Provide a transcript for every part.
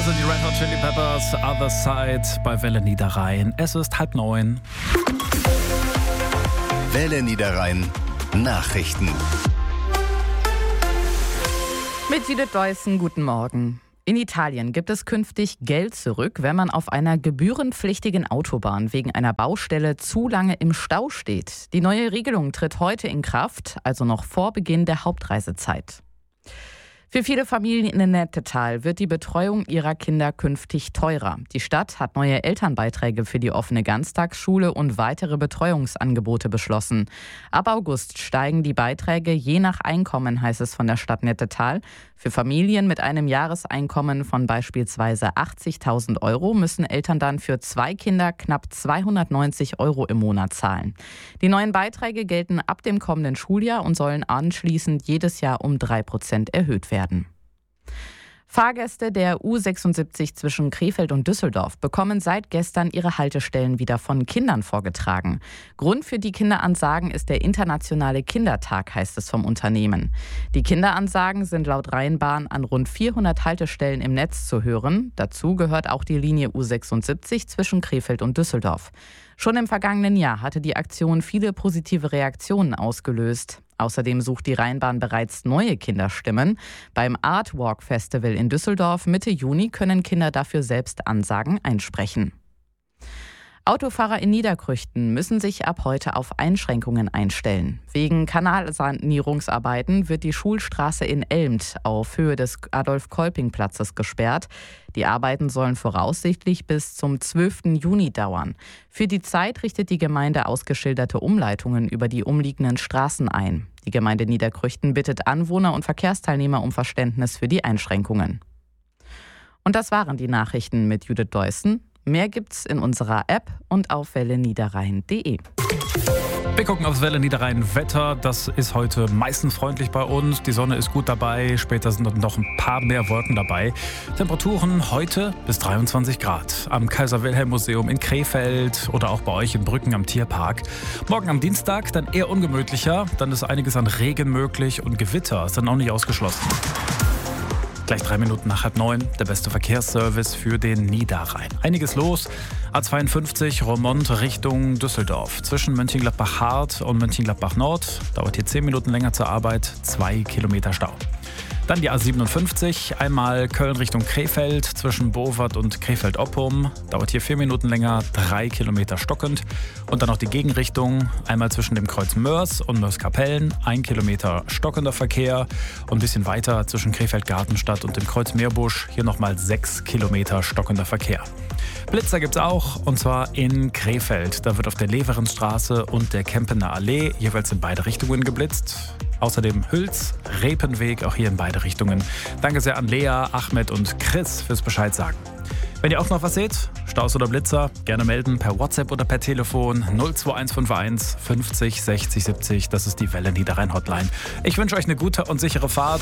sind die Red Hot Chili Peppers, Other Side bei Welle Niederrhein. Es ist 8:30. Welle Niederrhein Nachrichten. Mit Judith Deussen, guten Morgen. In Italien gibt es künftig Geld zurück, wenn man auf einer gebührenpflichtigen Autobahn wegen einer Baustelle zu lange im Stau steht. Die neue Regelung tritt heute in Kraft, also noch vor Beginn der Hauptreisezeit. Für viele Familien in Nettetal wird die Betreuung ihrer Kinder künftig teurer. Die Stadt hat neue Elternbeiträge für die offene Ganztagsschule und weitere Betreuungsangebote beschlossen. Ab August steigen die Beiträge je nach Einkommen, heißt es von der Stadt Nettetal. Für Familien mit einem Jahreseinkommen von beispielsweise 80.000 Euro müssen Eltern dann für 2 Kinder knapp 290 Euro im Monat zahlen. Die neuen Beiträge gelten ab dem kommenden Schuljahr und sollen anschließend jedes Jahr um 3% erhöht werden. Fahrgäste der U76 zwischen Krefeld und Düsseldorf bekommen seit gestern ihre Haltestellen wieder von Kindern vorgetragen. Grund für die Kinderansagen ist der Internationale Kindertag, heißt es vom Unternehmen. Die Kinderansagen sind laut Rheinbahn an rund 400 Haltestellen im Netz zu hören. Dazu gehört auch die Linie U76 zwischen Krefeld und Düsseldorf. Schon im vergangenen Jahr hatte die Aktion viele positive Reaktionen ausgelöst. Außerdem sucht die Rheinbahn bereits neue Kinderstimmen. Beim Artwalk Festival in Düsseldorf Mitte Juni können Kinder dafür selbst Ansagen einsprechen. Autofahrer in Niederkrüchten müssen sich ab heute auf Einschränkungen einstellen. Wegen Kanalsanierungsarbeiten wird die Schulstraße in Elmt auf Höhe des Adolf-Kolping-Platzes gesperrt. Die Arbeiten sollen voraussichtlich bis zum 12. Juni dauern. Für die Zeit richtet die Gemeinde ausgeschilderte Umleitungen über die umliegenden Straßen ein. Die Gemeinde Niederkrüchten bittet Anwohner und Verkehrsteilnehmer um Verständnis für die Einschränkungen. Und das waren die Nachrichten mit Judith Deussen. Mehr gibt's in unserer App und auf welleniederrhein.de. Wir gucken aufs Welle Niederrhein Wetter. Das ist heute meistens freundlich bei uns. Die Sonne ist gut dabei. Später sind noch ein paar mehr Wolken dabei. Temperaturen heute bis 23 Grad. Am Kaiser-Wilhelm-Museum in Krefeld oder auch bei euch in Brücken am Tierpark. Morgen am Dienstag dann eher ungemütlicher. Dann ist einiges an Regen möglich und Gewitter ist dann auch nicht ausgeschlossen. Gleich 3 Minuten nach 8:30, der beste Verkehrsservice für den Niederrhein. Einiges los. A52 Roermond Richtung Düsseldorf. Zwischen Mönchengladbach-Hart und Mönchengladbach-Nord. Dauert hier 10 Minuten länger zur Arbeit, 2 Kilometer Stau. Dann die A57, einmal Köln Richtung Krefeld, zwischen Bowart und Krefeld-Oppum. Dauert hier 4 Minuten länger, 3 Kilometer stockend. Und dann noch die Gegenrichtung, einmal zwischen dem Kreuz Mörs und Mörs-Kapellen, 1 Kilometer stockender Verkehr. Und ein bisschen weiter zwischen Krefeld-Gartenstadt und dem Kreuz Meerbusch, hier nochmal 6 Kilometer stockender Verkehr. Blitzer gibt's auch, und zwar in Krefeld. Da wird auf der Leverenstraße und der Kempener Allee jeweils in beide Richtungen geblitzt. Außerdem Hüls, Repenweg, auch hier in beide Richtungen. Danke sehr an Lea, Ahmed und Chris fürs Bescheid sagen. Wenn ihr auch noch was seht, Staus oder Blitzer, gerne melden per WhatsApp oder per Telefon 02151 50 60 70. Das ist die Welle Niederrhein Hotline. Ich wünsche euch eine gute und sichere Fahrt.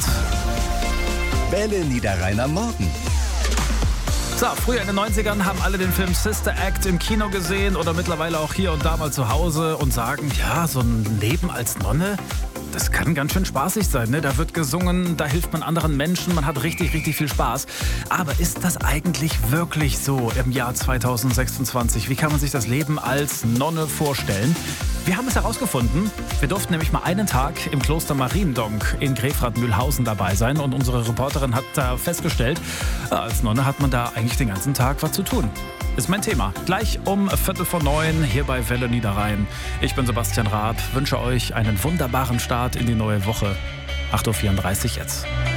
Welle Niederrhein am Morgen. So, früher in den 90ern haben alle den Film Sister Act im Kino gesehen oder mittlerweile auch hier und da mal zu Hause und sagen, ja, so ein Leben als Nonne, das kann ganz schön spaßig sein, ne? Da wird gesungen, da hilft man anderen Menschen, man hat richtig, richtig viel Spaß. Aber ist das eigentlich wirklich so im Jahr 2026? Wie kann man sich das Leben als Nonne vorstellen? Wir haben es herausgefunden. Wir durften nämlich mal einen Tag im Kloster Mariendonk in Grefrath-Mühlhausen dabei sein. Und unsere Reporterin hat da festgestellt, als Nonne hat man da eigentlich den ganzen Tag was zu tun. Ist mein Thema. Gleich um 8:45 hier bei Welle Niederrhein. Ich bin Sebastian Raab, wünsche euch einen wunderbaren Start in die neue Woche. 8:34 Uhr jetzt.